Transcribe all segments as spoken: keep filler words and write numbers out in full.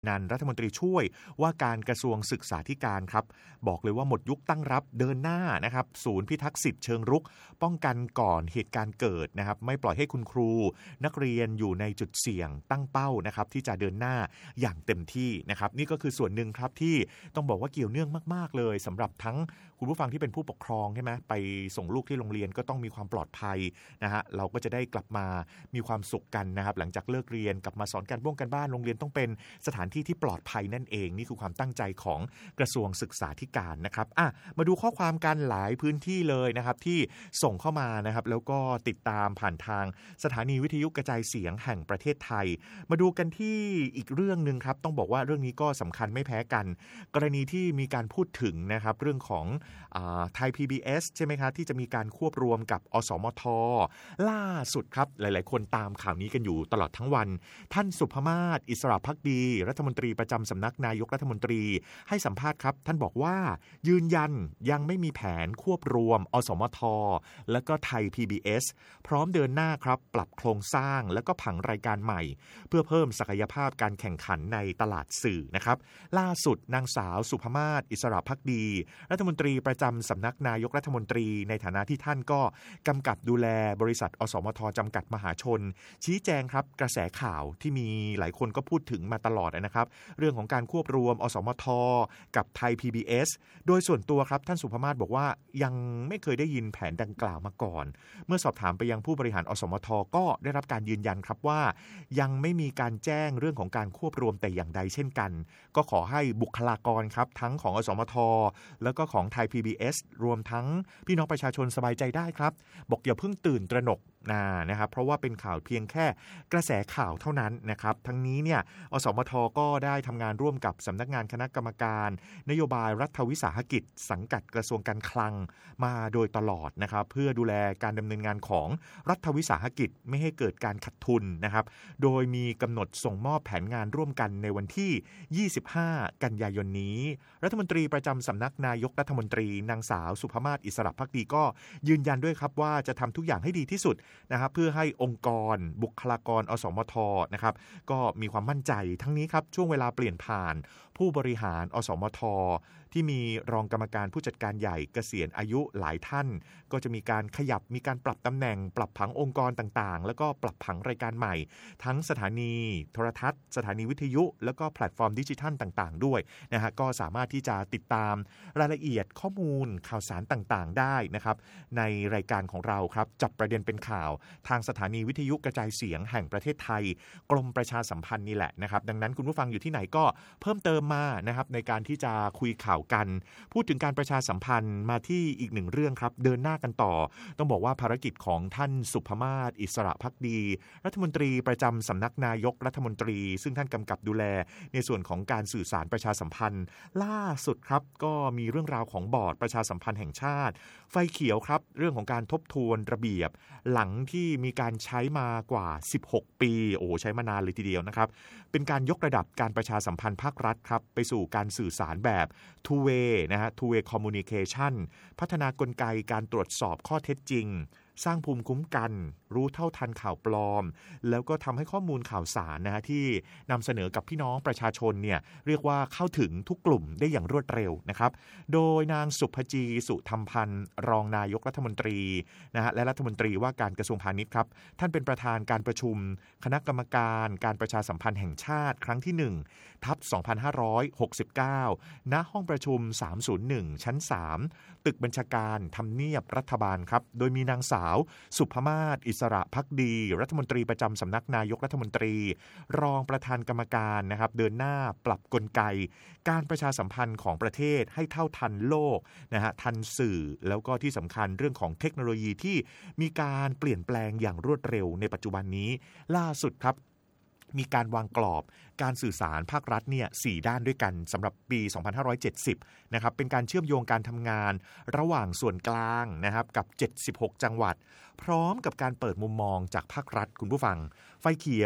นันท์รัฐมนตรีช่วยว่าการกระทรวงศึกษาธิการครับบอกเลยว่าหมดยุคตั้งรับเดินหน้านะครับศูนย์พิทักษ์สิทธิเชิงรุกป้องกันก่อนเหตุการณ์เกิดนะครับไม่ปล่อยให้คุณครูนักเรียนอยู่ในจุดเสี่ยงตั้งเป้านะครับที่จะเดินหน้าอย่างเต็มที่นะครับนี่ก็คือส่วนหนึ่งครับที่ต้องบอกว่าเกี่ยวเนื่องมากๆเลยสำหรับทั้งคุณผู้ฟังที่เป็นผู้ปกครองใช่ไหมไปส่งลูกที่โรงเรียนก็ต้องมีความปลอดภัยนะฮะเราก็จะได้กลับมามีความสุขกันนะครับหลังจากเลิกเรียนกลับมาสอนการบ้งการบ้านโรงเรียนต้องเป็นสถานที่ที่ปลอดภัยนั่นเองนี่คือความตั้งใจของกระทรวงศึกษาธิการนะครับอ่ะมาดูข้อความกันหลายพื้นที่เลยนะครับที่ส่งเข้ามานะครับแล้วก็ติดตามผ่านทางสถานีวิทยุกระจายเสียงแห่งประเทศไทยมาดูกันที่อีกเรื่องนึงครับต้องบอกว่าเรื่องนี้ก็สำคัญไม่แพ้กันกรณีที่มีการพูดถึงนะครับเรื่องของไทย พี บี เอส ใช่ไหมครับที่จะมีการควบรวมกับอสมทล่าสุดครับหลายๆคนตามข่าวนี้กันอยู่ตลอดทั้งวันท่านสุภมาศอิสระภักดีรัฐมนตรีประจำสำนักนายกรัฐมนตรีให้สัมภาษณ์ครับท่านบอกว่ายืนยันยังไม่มีแผนควบรวมอสมทและก็ไทย พี บี เอส พร้อมเดินหน้าครับปรับโครงสร้างและก็ผังรายการใหม่เพื่อเพิ่มศักยภาพการแข่งขันในตลาดสื่อนะครับล่าสุดนางสาวสุภมาศอิสระภักดีรัฐมนตรีประจำสำนักนายกรัฐมนตรีในฐานะที่ท่านก็กำกับดูแลบริษัทอสมทจำกัดมหาชนชี้แจงครับกระแสข่าวที่มีหลายคนก็พูดถึงมาตลอดนะครับเรื่องของการควบรวมอสมทกับไทย พี บี เอส โดยส่วนตัวครับท่านสุภมาศบอกว่ายังไม่เคยได้ยินแผนดังกล่าวมาก่อนเมื่อสอบถามไปยังผู้บริหารอสมทก็ได้รับการยืนยันครับว่ายังไม่มีการแจ้งเรื่องของการควบรวมแต่อย่างใดเช่นกันก็ขอให้บุคลากรครับทั้งของอสมทแล้วก็ของไทย พี บี เอส รวมทั้งพี่น้องประชาชนสบายใจได้ครับบอกอย่าเพิ่งตื่นตระหนกนะนะครับเพราะว่าเป็นข่าวเพียงแค่กระแสข่าวเท่านั้นนะครับทั้งนี้เนี่ยอสมทก็ได้ทำงานร่วมกับสำนักงานคณะกรรมการนโยบายรัฐวิสาหกิจสังกัดกระทรวงการคลังมาโดยตลอดนะครับเพื่อดูแลการดำเนินงานของรัฐวิสาหกิจไม่ให้เกิดการขาดทุนนะครับโดยมีกำหนดส่งมอบแผนงานร่วมกันในวันที่ยี่สิบห้ากันยายนนี้รัฐมนตรีประจำสำนักนายกรัฐมนตรีนางสาวสุภมาศอิสระภักดีก็ยืนยันด้วยครับว่าจะทำทุกอย่างให้ดีที่สุดนะครับเพื่อให้องค์กรบุคลากรอสมทนะครับก็มีความมั่นใจทั้งนี้ครับช่วงเวลาเปลี่ยนผ่านผู้บริหารอสมทที่มีรองกรรมการผู้จัดการใหญ่เกษียณอายุหลายท่านก็จะมีการขยับมีการปรับตำแหน่งปรับผังองค์กรต่างๆแล้วก็ปรับผังรายการใหม่ทั้งสถานีโทรทัศน์สถานีวิทยุแล้วก็แพลตฟอร์มดิจิทัลต่างๆด้วยนะฮะก็สามารถที่จะติดตามรายละเอียดข้อมูลข่าวสารต่างๆได้นะครับในรายการของเราครับจับประเด็นเป็นข่าวทางสถานีวิทยุกระจายเสียงแห่งประเทศไทยกรมประชาสัมพันธ์นี่แหละนะครับดังนั้นคุณผู้ฟังอยู่ที่ไหนก็เพิ่มเติมมานะครับในการที่จะคุยข่าวกันพูดถึงการประชาสัมพันธ์มาที่อีกหนึ่งเรื่องครับเดินหน้ากันต่อต้องบอกว่าภารกิจของท่านสุภมาศอิสระภักดีรัฐมนตรีประจำสำนักนายกรัฐมนตรีซึ่งท่านกำกับดูแลในส่วนของการสื่อสารประชาสัมพันธ์ล่าสุดครับก็มีเรื่องราวของบอร์ดประชาสัมพันธ์แห่งชาติไฟเขียวครับเรื่องของการทบทวนระเบียบหลังที่มีการใช้มากว่าสิบหกปีโอ้ใช้มานานเลยทีเดียวนะครับเป็นการยกระดับการประชาสัมพันธ์ภาครัฐครับไปสู่การสื่อสารแบบ two way นะฮะ two way communication พัฒนากลไกการตรวจสอบข้อเท็จจริงสร้างภูมิคุ้มกันรู้เท่าทันข่าวปลอมแล้วก็ทำให้ข้อมูลข่าวสารนะฮะที่นำเสนอกับพี่น้องประชาชนเนี่ยเรียกว่าเข้าถึงทุกกลุ่มได้อย่างรวดเร็วนะครับโดยนางสุภจีสุธรรมพันธ์รองนายกรัฐมนตรีนะฮะและรัฐมนตรีว่าการกระทรวงพาณิชย์ครับท่านเป็นประธานการประชุมคณะกรรมการการประชาสัมพันธ์แห่งชาติครั้งที่หนึ่งทับสองพันห้าร้อยหกสิบเก้าณห้องประชุมสามศูนย์หนึ่งชั้นสามตึกบัญชาการทำเนียบรัฐบาลครับโดยมีนางสาวสุภมาศอิสระภักดีรัฐมนตรีประจำสำนักนายกรัฐมนตรีรองประธานกรรมการนะครับเดินหน้าปรับกลไกการประชาสัมพันธ์ของประเทศให้เท่าทันโลกนะฮะทันสื่อแล้วก็ที่สำคัญเรื่องของเทคโนโลยีที่มีการเปลี่ยนแปลงอย่างรวดเร็วในปัจจุบันนี้ล่าสุดครับมีการวางกรอบการสื่อสารภาครัฐเนี่ยสี่ด้านด้วยกันสำหรับปีสองพันห้าร้อยเจ็ดสิบนะครับเป็นการเชื่อมโยงการทำงานระหว่างส่วนกลางนะครับกับเจ็ดสิบหกจังหวัดพร้อมกับการเปิดมุมมองจากภาครัฐคุณผู้ฟังไฟเขียว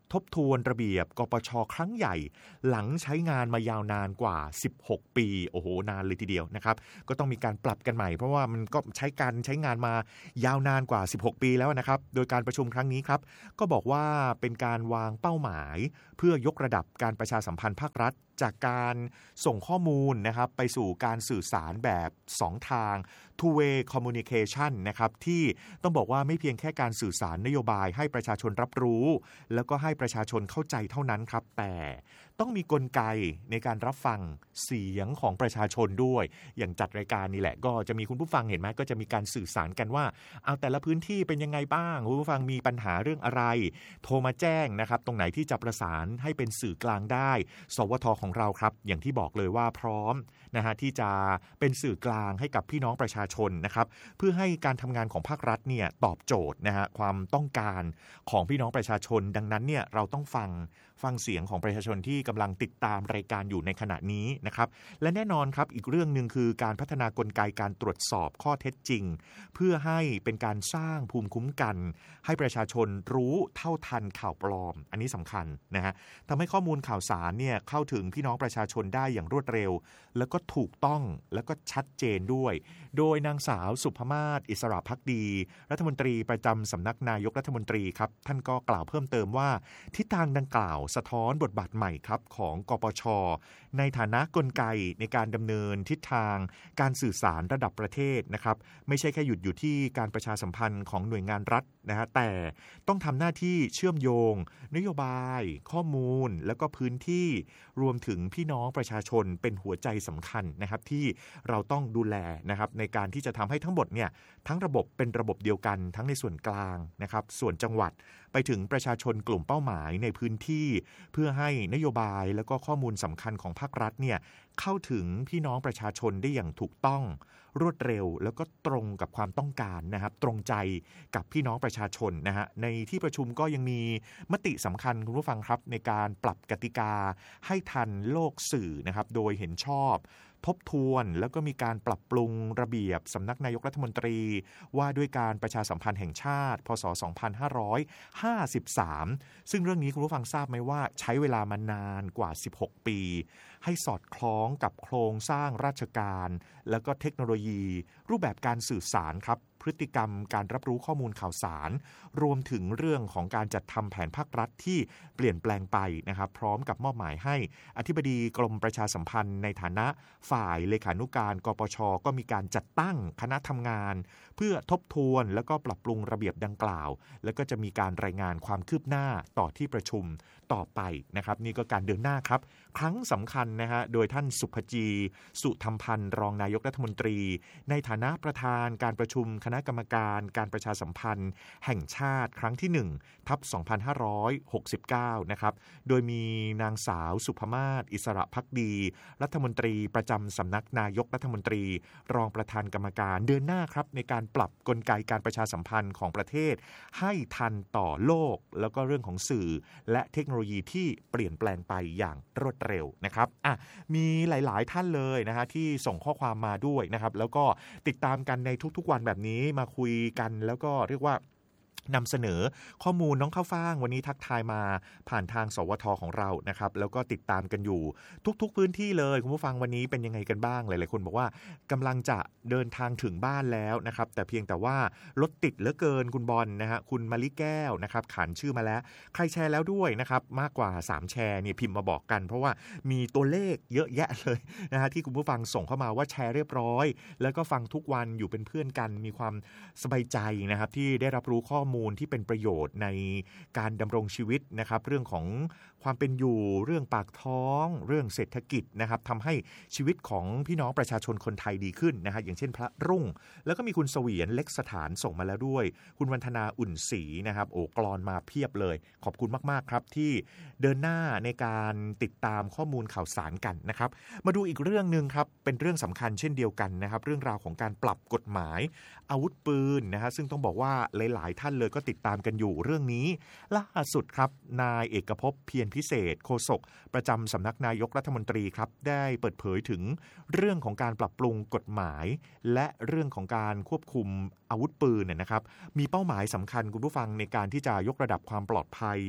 ทบทวนระเบียบกปช.ครั้งใหญ่หลังใช้งานมายาวนานกว่าสิบหกปีโอ้โหนานเลยทีเดียวนะครับก็ต้องมีการปรับกันใหม่เพราะว่ามันก็ใช้การใช้งานมายาวนานกว่าสิบหกปีแล้วนะครับโดยการประชุมครั้งนี้ครับก็บอกว่าเป็นการวางเป้าหมายเพื่อยกระดับการประชาสัมพันธ์ภาครัฐจากการส่งข้อมูลนะครับไปสู่การสื่อสารแบบสองทาง two way communication นะครับที่ต้องบอกว่าไม่เพียงแค่การสื่อสารนโยบายให้ประชาชนรับรู้แล้วก็ให้ประชาชนเข้าใจเท่านั้นครับแต่ต้องมีกลไกในการรับฟังเสียงของประชาชนด้วยอย่างจัดรายการนี่แหละก็จะมีคุณผู้ฟังเห็นไหมก็จะมีการสื่อสารกันว่าเอาแต่ละพื้นที่เป็นยังไงบ้างคุณผู้ฟังมีปัญหาเรื่องอะไรโทรมาแจ้งนะครับตรงไหนที่จะประสานให้เป็นสื่อกลางได้สวทของเราครับอย่างที่บอกเลยว่าพร้อมนะฮะที่จะเป็นสื่อกลางให้กับพี่น้องประชาชนนะครับเพื่อให้การทำงานของภาครัฐเนี่ยตอบโจทย์นะฮะความต้องการของพี่น้องประชาชนดังนั้นเนี่ยเราต้องฟังฟังเสียงของประชาชนที่กำลังติดตามรายการอยู่ในขณะนี้นะครับและแน่นอนครับอีกเรื่องนึงคือการพัฒนากลไกการตรวจสอบข้อเท็จจริงเพื่อให้เป็นการสร้างภูมิคุ้มกันให้ประชาชนรู้เท่าทันข่าวปลอมอันนี้สำคัญนะฮะทำให้ข้อมูลข่าวสารเนี่ยเข้าถึงพี่น้องประชาชนได้อย่างรวดเร็วแล้วก็ถูกต้องแล้วก็ชัดเจนด้วยโดยนางสาวสุภมาศอิสระภักดีรัฐมนตรีประจำสำนักนายกรัฐมนตรีครับท่านก็กล่าวเพิ่มเติมว่าทิศทางดังกล่าวสะท้อนบทบาทใหม่ครับของกปช.ในฐานะกลไกในการดำเนินทิศทางการสื่อสารระดับประเทศนะครับไม่ใช่แค่หยุดอยู่ที่การประชาสัมพันธ์ของหน่วยงานรัฐนะฮะแต่ต้องทำหน้าที่เชื่อมโยงนโยบายข้อมูลแล้วก็พื้นที่รวมถึงพี่น้องประชาชนเป็นหัวใจสำคัญนะครับที่เราต้องดูแลนะครับในการที่จะทำให้ทั้งหมดเนี่ยทั้งระบบเป็นระบบเดียวกันทั้งในส่วนกลางนะครับส่วนจังหวัดไปถึงประชาชนกลุ่มเป้าหมายในพื้นที่เพื่อให้นโยบายแล้วก็ข้อมูลสำคัญของภาครัฐเนี่ยเข้าถึงพี่น้องประชาชนได้อย่างถูกต้องรวดเร็วแล้วก็ตรงกับความต้องการนะครับตรงใจกับพี่น้องประชาชนนะฮะในที่ประชุมก็ยังมีมติสำคัญคุณผู้ฟังครับในการปรับกติกาให้ทันโลกสื่อนะครับโดยเห็นชอบทบทวนแล้วก็มีการปรับปรุงระเบียบสำนักนายกรัฐมนตรีว่าด้วยการประชาสัมพันธ์แห่งชาติพ.ศ. สองพันห้าร้อยห้าสิบสามซึ่งเรื่องนี้คุณผู้ฟังทราบไหมว่าใช้เวลามานานกว่าสิบหกปีให้สอดคล้องกับโครงสร้างราชการแล้วก็เทคโนโลยีรูปแบบการสื่อสารครับพฤติกรรมการรับรู้ข้อมูลข่าวสารรวมถึงเรื่องของการจัดทำแผนภาครัฐที่เปลี่ยนแปลงไปนะครับพร้อมกับมอบหมายให้อธิบดีกรมประชาสัมพันธ์ในฐานะฝ่ายเลขานุการกปช.ก็มีการจัดตั้งคณะทำงานเพื่อทบทวนแล้วก็ปรับปรุงระเบียบดังกล่าวแล้วก็จะมีการรายงานความคืบหน้าต่อที่ประชุมต่อไปนะครับนี่ก็การเดินหน้าครับครั้งสำคัญนะฮะโดยท่านสุภจีสุธรรมพันธ์รองนายกรัฐมนตรีในฐานะประธานการประชุมคณะกรรมการการประชาสัมพันธ์แห่งชาติครั้งที่หนึ่งทับสองพันห้าร้อยหกสิบเก้านะครับโดยมีนางสาวสุภมาศอิสระภักดีรัฐมนตรีประจำสำนักนายกรัฐมนตรีรองประธานกรรมการเดินหน้าครับในการปรับกลไกการประชาสัมพันธ์ของประเทศให้ทันต่อโลกแล้วก็เรื่องของสื่อและเทคโนโลยีที่เปลี่ยนแปลงไปอย่างรวดเร็วนะครับอ่ะมีหลายๆท่านเลยนะฮะที่ส่งข้อความมาด้วยนะครับแล้วก็ติดตามกันในทุกๆวันแบบนี้มาคุยกันแล้วก็เรียกว่านำเสนอข้อมูลน้องข้าวฟ่างวันนี้ทักทายมาผ่านทางสวทของเรานะครับแล้วก็ติดตามกันอยู่ทุกๆพื้นที่เลยคุณผู้ฟังวันนี้เป็นยังไงกันบ้างหลายๆคนบอกว่ากำลังจะเดินทางถึงบ้านแล้วนะครับแต่เพียงแต่ว่ารถติดเหลือเกินคุณบอลนะฮะคุณมะลิแก้วนะครับขานชื่อมาแล้วใครแชร์แล้วด้วยนะครับมากกว่าสามแชร์เนี่ยพิมพ์มาบอกกันเพราะว่ามีตัวเลขเยอะแยะเลยนะฮะที่คุณผู้ฟังส่งเข้ามาว่าแชร์เรียบร้อยแล้วก็ฟังทุกวันอยู่เป็นเพื่อนกันมีความสบายใจนะครับที่ได้รับรู้ข้อมูลที่เป็นประโยชน์ในการดำรงชีวิตนะครับเรื่องของความเป็นอยู่เรื่องปากท้องเรื่องเศรษฐกิจนะครับทำให้ชีวิตของพี่น้องประชาชนคนไทยดีขึ้นนะฮะอย่างเช่นพระรุ่งแล้วก็มีคุณเสวียนเล็กสถานส่งมาแล้วด้วยคุณวันธนาอุ่นศรีนะครับโอ้กลอนมาเพียบเลยขอบคุณมากๆครับที่เดินหน้าในการติดตามข้อมูลข่าวสารกันนะครับมาดูอีกเรื่องนึงครับเป็นเรื่องสำคัญเช่นเดียวกันนะครับเรื่องราวของการปรับกฎหมายอาวุธปืนนะฮะซึ่งต้องบอกว่าหลายๆท่านเลยก็ติดตามกันอยู่เรื่องนี้ล่าสุดครับนายเอกภพเพียรพิเศษโฆษกประจำสำนักนายกรัฐมนตรีครับได้เปิดเผยถึงเรื่องของการปรับปรุงกฎหมายและเรื่องของการควบคุมอาวุธปืนเนี่ยนะครับมีเป้าหมายสำคัญคุณผู้ฟังในการที่จะยกระดับความปลอดภัย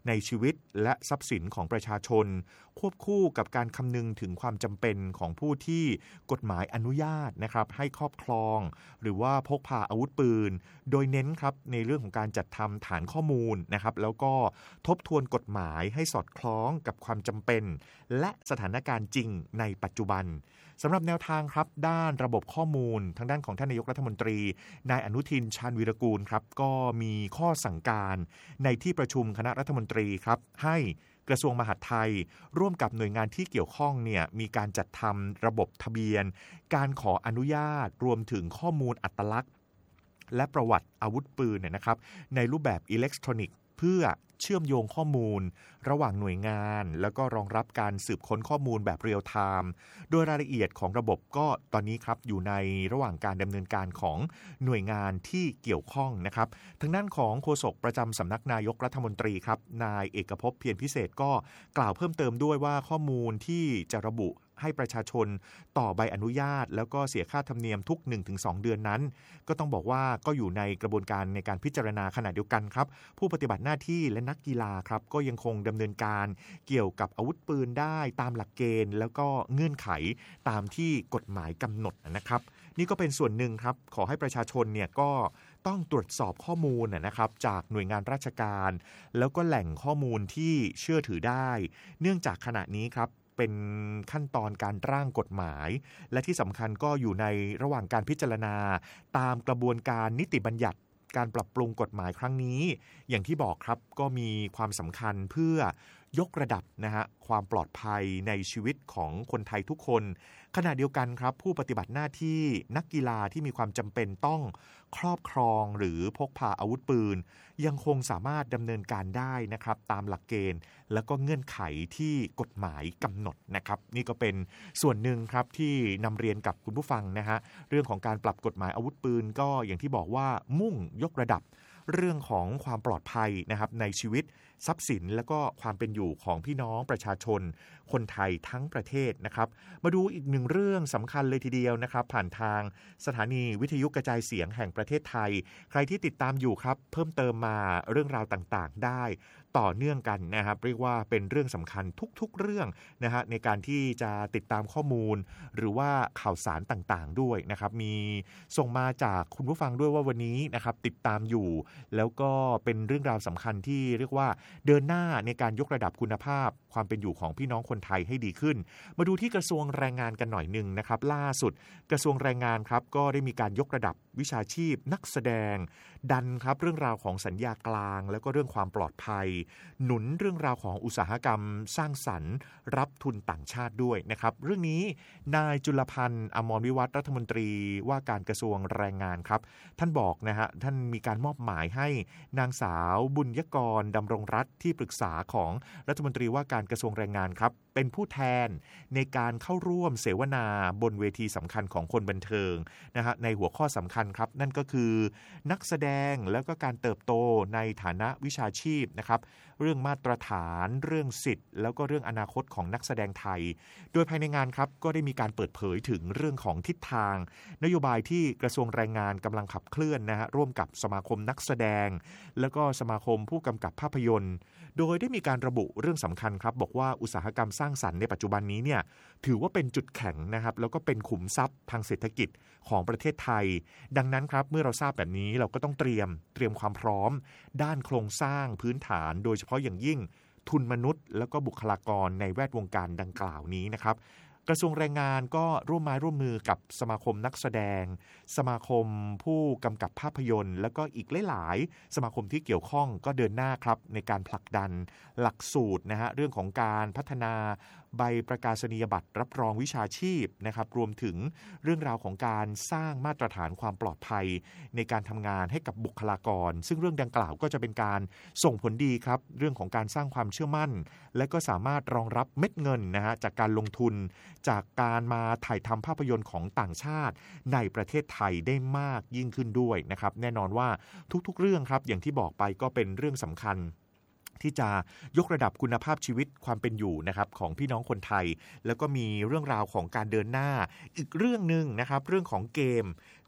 ในชีวิตและทรัพย์สินของประชาชนควบคู่กับการคำนึงถึงความจำเป็นของผู้ที่กฎหมายอนุญาตนะครับให้ครอบครองหรือว่าพกพาอาวุธปืนโดยเน้นครับในเรื่องของการจัดทำฐานข้อมูลนะครับแล้วก็ทบทวนกฎหมายให้สอดคล้องกับความจำเป็นและสถานการณ์จริงในปัจจุบันสำหรับแนวทางครับด้านระบบข้อมูลทางด้านของท่านนายกรัฐมนตรีนายอนุทินชาญวีรกูลครับก็มีข้อสั่งการในที่ประชุมคณะรัฐมนตรีครับให้กระทรวงมหาดไทยร่วมกับหน่วยงานที่เกี่ยวข้องเนี่ยมีการจัดทำระบบทะเบียนการขออนุญาตรวมถึงข้อมูลอัตลักษณ์และประวัติอาวุธปืนเนี่ยนะครับในรูปแบบอิเล็กทรอนิกส์เพื่อเชื่อมโยงข้อมูลระหว่างหน่วยงานแล้วก็รองรับการสืบค้นข้อมูลแบบเรียลไทม์โดยรายละเอียดของระบบก็ตอนนี้ครับอยู่ในระหว่างการดำเนินการของหน่วยงานที่เกี่ยวข้องนะครับทางด้านของโฆษกประจำสำนักนายกรัฐมนตรีครับนายเอกภพเพียรพิเศษก็กล่าวเพิ่มเติมด้วยว่าข้อมูลที่จะระบุให้ประชาชนต่อใบอนุญาตแล้วก็เสียค่าธรรมเนียมทุก หนึ่งถึงสอง เดือนนั้นก็ต้องบอกว่าก็อยู่ในกระบวนการในการพิจารณาขณะเดียวกันครับผู้ปฏิบัติหน้าที่และนักกีฬาครับก็ยังคงดำเนินการเกี่ยวกับอาวุธปืนได้ตามหลักเกณฑ์แล้วก็เงื่อนไขตามที่กฎหมายกำหนดนะครับนี่ก็เป็นส่วนหนึ่งครับขอให้ประชาชนเนี่ยก็ต้องตรวจสอบข้อมูลนะครับจากหน่วยงานราชการแล้วก็แหล่งข้อมูลที่เชื่อถือได้เนื่องจากขณะนี้ครับเป็นขั้นตอนการร่างกฎหมายและที่สำคัญก็อยู่ในระหว่างการพิจารณาตามกระบวนการนิติบัญญัติการปรับปรุงกฎหมายครั้งนี้อย่างที่บอกครับก็มีความสำคัญเพื่อยกระดับนะฮะความปลอดภัยในชีวิตของคนไทยทุกคนขณะเดียวกันครับผู้ปฏิบัติหน้าที่นักกีฬาที่มีความจำเป็นต้องครอบครองหรือพกพาอาวุธปืนยังคงสามารถดำเนินการได้นะครับตามหลักเกณฑ์แล้วก็เงื่อนไขที่กฎหมายกำหนดนะครับนี่ก็เป็นส่วนหนึ่งครับที่นำเรียนกับคุณผู้ฟังนะฮะเรื่องของการปรับกฎหมายอาวุธปืนก็อย่างที่บอกว่ามุ่งยกระดับเรื่องของความปลอดภัยนะครับในชีวิตทรัพย์สินและก็ความเป็นอยู่ของพี่น้องประชาชนคนไทยทั้งประเทศนะครับมาดูอีกหนึ่งเรื่องสำคัญเลยทีเดียวนะครับผ่านทางสถานีวิทยุกระจายเสียงแห่งประเทศไทยใครที่ติดตามอยู่ครับเพิ่มเติมมาเรื่องราวต่างๆได้ต่อเนื่องกันนะครับเรียกว่าเป็นเรื่องสำคัญทุกๆเรื่องนะฮะในการที่จะติดตามข้อมูลหรือว่าข่าวสารต่างๆด้วยนะครับมีส่งมาจากคุณผู้ฟังด้วยว่าวันนี้นะครับติดตามอยู่แล้วก็เป็นเรื่องราวสำคัญที่เรียกว่าเดินหน้าในการยกระดับคุณภาพความเป็นอยู่ของพี่น้องคนไทยให้ดีขึ้นมาดูที่กระทรวงแรงงานกันหน่อยนึงนะครับล่าสุดกระทรวงแรงงานครับก็ได้มีการยกระดับวิชาชีพนักแสดงดันครับเรื่องราวของสัญญากลางแล้วก็เรื่องความปลอดภัยหนุนเรื่องราวของอุตสาหกรรมสร้างสรรค์รับทุนต่างชาติด้วยนะครับเรื่องนี้นายจุลพันธ์อมรวิวัฒน์รัฐมนตรีว่าการกระทรวงแรงงานครับท่านบอกนะฮะท่านมีการมอบหมายให้นางสาวบุญยกรดำรงรัตน์ที่ปรึกษาของรัฐมนตรีว่าการกระทรวงแรงงานครับเป็นผู้แทนในการเข้าร่วมเสวนาบนเวทีสำคัญของคนบันเทิงนะฮะในหัวข้อสำคัญครับนั่นก็คือนักแสดงแล้วก็การเติบโตในฐานะวิชาชีพนะครับเรื่องมาตรฐานเรื่องสิทธิ์แล้วก็เรื่องอนาคตของนักแสดงไทยโดยภายในงานครับก็ได้มีการเปิดเผยถึงเรื่องของทิศทางนโยบายที่กระทรวงแรงงานกำลังขับเคลื่อนนะฮะร่วมกับสมาคมนักแสดงแล้วก็สมาคมผู้กำกับภาพยนตร์โดยได้มีการระบุเรื่องสำคัญครับบอกว่าอุตสาหกรรมสร้างสรรค์ในปัจจุบันนี้เนี่ยถือว่าเป็นจุดแข็งนะครับแล้วก็เป็นขุมทรัพย์ทางเศรษฐกิจของประเทศไทยดังนั้นครับเมื่อเราทราบแบบนี้เราก็ต้องเตรียมเตรียมความพร้อมด้านโครงสร้างพื้นฐานโดยเฉพาะอย่างยิ่งทุนมนุษย์แล้วก็บุคลากรในแวดวงการดังกล่าวนี้นะครับกระทรวงแรงงานก็ร่วมไม้ร่วมมือกับสมาคมนักแสดงสมาคมผู้กำกับภาพยนตร์แล้วก็อีกหลายๆสมาคมที่เกี่ยวข้องก็เดินหน้าครับในการผลักดันหลักสูตรนะฮะเรื่องของการพัฒนาใบประกาศนียบัตรรับรองวิชาชีพนะครับรวมถึงเรื่องราวของการสร้างมาตรฐานความปลอดภัยในการทำงานให้กับบุคลากรซึ่งเรื่องดังกล่าวก็จะเป็นการส่งผลดีครับเรื่องของการสร้างความเชื่อมั่นและก็สามารถรองรับเม็ดเงินนะฮะจากการลงทุนจากการมาถ่ายทำภาพยนตร์ของต่างชาติในประเทศไทยได้มากยิ่งขึ้นด้วยนะครับแน่นอนว่าทุกๆเรื่องครับอย่างที่บอกไปก็เป็นเรื่องสำคัญที่จะยกระดับคุณภาพชีวิตความเป็นอยู่นะครับของพี่น้องคนไทยแล้วก็มีเรื่องราวของการเดินหน้าอีกเรื่องนึงนะครับเรื่องของเกม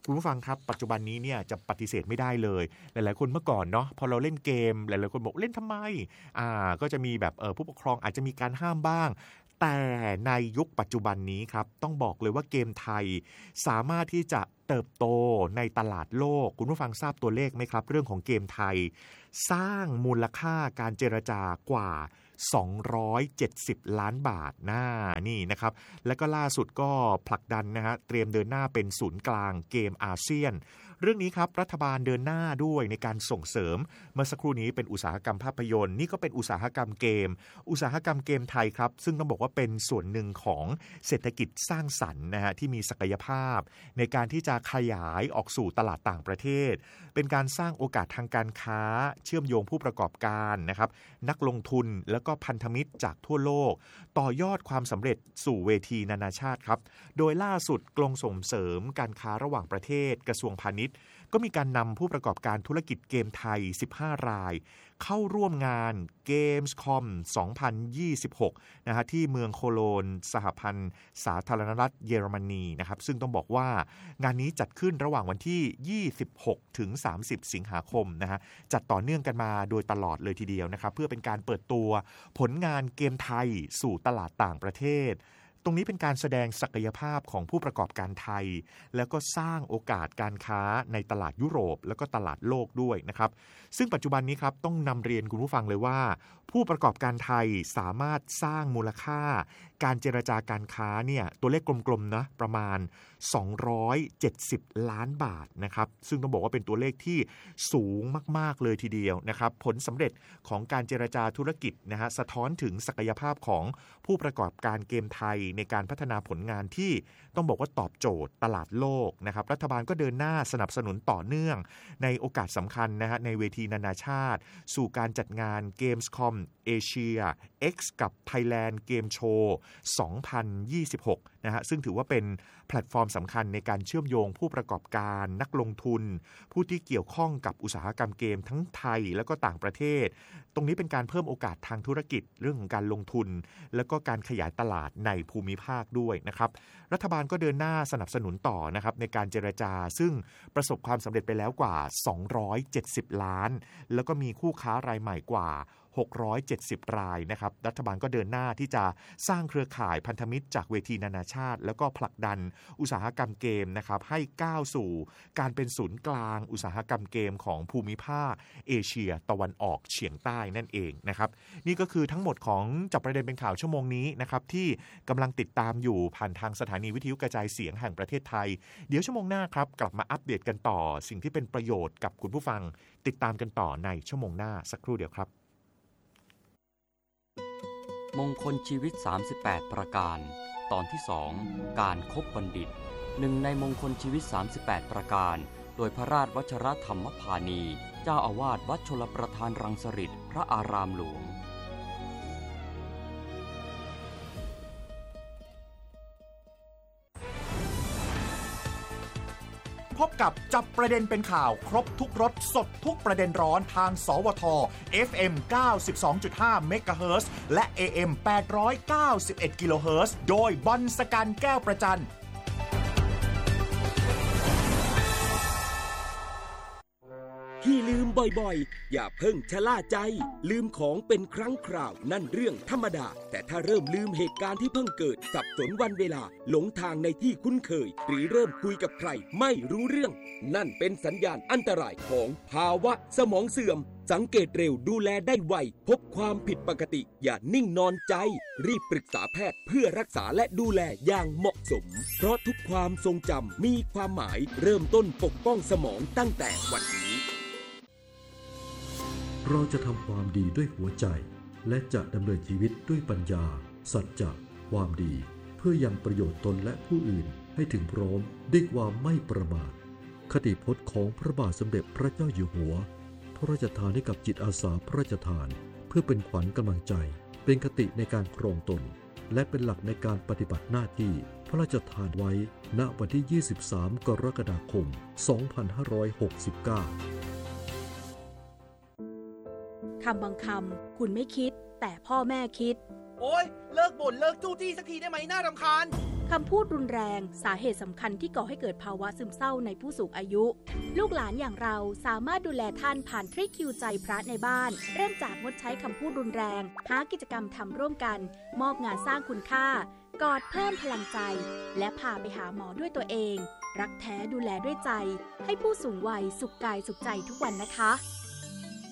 คุณผู้ฟังครับปัจจุบันนี้เนี่ยจะปฏิเสธไม่ได้เลยหลายๆคนเมื่อก่อนเนาะพอเราเล่นเกมหลายๆคนบอกเล่นทำไมอ่าก็จะมีแบบเออผู้ปกครองอาจจะมีการห้ามบ้างแต่ในยุคปัจจุบันนี้ครับต้องบอกเลยว่าเกมไทยสามารถที่จะเติบโตในตลาดโลกคุณผู้ฟังทราบตัวเลขไหมครับเรื่องของเกมไทยสร้างมูลค่าการเจรจากว่าสองร้อยเจ็ดสิบล้านบาทน่านี่นะครับแล้วก็ล่าสุดก็ผลักดันนะฮะเตรียมเดินหน้าเป็นศูนย์กลางเกมอาเซียนเรื่องนี้ครับรัฐบาลเดินหน้าด้วยในการส่งเสริมเมื่อสักครู่นี้เป็นอุตสาหกรรมภาพยนตร์นี่ก็เป็นอุตสาหกรรมเกมอุตสาหกรรมเกมไทยครับซึ่งต้องบอกว่าเป็นส่วนหนึ่งของเศรษฐกิจสร้างสรรค์นะฮะที่มีศักยภาพในการที่จะขยายออกสู่ตลาดต่างประเทศเป็นการสร้างโอกาสทางการค้าเชื่อมโยงผู้ประกอบการนะครับนักลงทุนแล้วก็พันธมิตรจากทั่วโลกต่อยอดความสำเร็จสู่เวทีนานาชาติครับโดยล่าสุดกรมส่งเสริมการค้าระหว่างประเทศกระทรวงพาณิชย์ก็มีการนำผู้ประกอบการธุรกิจเกมไทยสิบห้ารายเข้าร่วมงาน Gamescom สองพันยี่สิบหกนะฮะที่เมืองโคโลนสหพันธ์สาธารณรัฐเยอรมนีนะครับซึ่งต้องบอกว่างานนี้จัดขึ้นระหว่างวันที่ยี่สิบหกถึงสามสิบสิงหาคมนะฮะจัดต่อเนื่องกันมาโดยตลอดเลยทีเดียวนะครับเพื่อเป็นการเปิดตัวผลงานเกมไทยสู่ตลาดต่างประเทศตรงนี้เป็นการแสดงศักยภาพของผู้ประกอบการไทยแล้วก็สร้างโอกาสการค้าในตลาดยุโรปแล้วก็ตลาดโลกด้วยนะครับซึ่งปัจจุบันนี้ครับต้องนำเรียนคุณผู้ฟังเลยว่าผู้ประกอบการไทยสามารถสร้างมูลค่าการเจรจาการค้าเนี่ยตัวเลขกลมๆนะประมาณสองร้อยเจ็ดสิบล้านบาทนะครับซึ่งต้องบอกว่าเป็นตัวเลขที่สูงมากๆเลยทีเดียวนะครับผลสำเร็จของการเจรจาธุรกิจนะฮะสะท้อนถึงศักยภาพของผู้ประกอบการเกมไทยในการพัฒนาผลงานที่ต้องบอกว่าตอบโจทย์ตลาดโลกนะครับรัฐบาลก็เดินหน้าสนับสนุนต่อเนื่องในโอกาสสำคัญนะฮะในเวทีนานาชาติสู่การจัดงาน Gamescom Asia X กับ Thailand Game Show สองพันยี่สิบหกนะฮะซึ่งถือว่าเป็นแพลตฟอร์มสำคัญในการเชื่อมโยงผู้ประกอบการนักลงทุนผู้ที่เกี่ยวข้องกับอุตสาหกรรมเกมทั้งไทยแล้วก็ต่างประเทศตรงนี้เป็นการเพิ่มโอกาสทางธุรกิจเรื่องของการลงทุนแล้วก็การขยายตลาดในภูมิภาคด้วยนะครับรัฐบาลก็เดินหน้าสนับสนุนต่อนะครับในการเจรจาซึ่งประสบความสำเร็จไปแล้วกว่าสองร้อยเจ็ดสิบล้านแล้วก็มีคู่ค้ารายใหม่กว่าหกร้อยเจ็ดสิบรายนะครับรัฐบาลก็เดินหน้าที่จะสร้างเครือข่ายพันธมิตรจากเวทีนานาชาติแล้วก็ผลักดันอุตสาหกรรมเกมนะครับให้ก้าวสู่การเป็นศูนย์กลางอุตสาหกรรมเกมของภูมิภาคเอเชียตะวันออกเฉียงใต้นั่นเองนะครับนี่ก็คือทั้งหมดของจับประเด็นเป็นข่าวชั่วโมงนี้นะครับที่กำลังติดตามอยู่ผ่านทางสถานีวิทยุกระจายเสียงแห่งประเทศไทยเดี๋ยวชั่วโมงหน้าครับกลับมาอัปเดตกันต่อสิ่งที่เป็นประโยชน์กับคุณผู้ฟังติดตามกันต่อในชั่วโมงหน้าสักครู่เดียวครับมงคลชีวิตสามสิบแปดประการตอนที่สองการคบบัณฑิตหนึ่งในมงคลชีวิตสามสิบแปดประการโดยพระราชวชรธรรมพานีเจ้าอาวาสวัดชลประทานรังสฤษพระอารามหลวงพบกับจับประเด็นเป็นข่าวครบทุกรสสดทุกประเด็นร้อนทางสวท เอฟ เอ็ม เก้าสิบสองจุดห้า เมกะเฮิรตซ์และ เอ เอ็ม แปดร้อยเก้าสิบเอ็ด กิโลเฮิรตซ์โดยบอลสกันแก้วประจันที่ลืมบ่อยๆอย่าเพิ่งชะล่าใจลืมของเป็นครั้งคราวนั่นเรื่องธรรมดาแต่ถ้าเริ่มลืมเหตุการณ์ที่เพิ่งเกิดสับสนวันเวลาหลงทางในที่คุ้นเคยหรือเริ่มคุยกับใครไม่รู้เรื่องนั่นเป็นสัญญาณอันตรายของภาวะสมองเสื่อมสังเกตเร็วดูแลได้ไวพบความผิดปกติอย่านิ่งนอนใจรีบปรึกษาแพทย์เพื่อรักษาและดูแลอย่างเหมาะสมเพราะทุกความทรงจำมีความหมายเริ่มต้นปกป้องสมองตั้งแต่วันนี้เราจะทำความดีด้วยหัวใจและจะดำเนินชีวิตด้วยปัญญาสัจจะความดีเพื่อยังประโยชน์ตนและผู้อื่นให้ถึงพร้อมด้วยความไม่ประมาทคติพจน์ของพระบาทสมเด็จพระเจ้าอยู่หัวพระราชทานให้กับจิตอาสาพระราชทานเพื่อเป็นขวัญกำลังใจเป็นคติในการครองตนและเป็นหลักในการปฏิบัติหน้าที่พระราชทานไว้ณวันที่ยี่สิบสามกรกฎาคมสองพันห้าร้อยหกสิบเก้าคำบางคำคุณไม่คิดแต่พ่อแม่คิดโอ๊ยเลิกบ่นเลิกจู้จี้สักทีได้ไหมน่ารำคาญคำพูดรุนแรงสาเหตุสำคัญที่ก่อให้เกิดภาวะซึมเศร้าในผู้สูงอายุ ลูกหลานอย่างเราสามารถดูแลท่านผ่านทริคคิวใจพระในบ้านเริ่มจากงดใช้คำพูดรุนแรงหากิจกรรมทำร่วมกันมอบงานสร้างคุณค่ากอดเพิ่มพลังใจและพาไปหาหมอด้วยตัวเองรักแท้ดูแลด้วยใจให้ผู้สูงวัยสุขกายสุขใจทุกวันนะคะ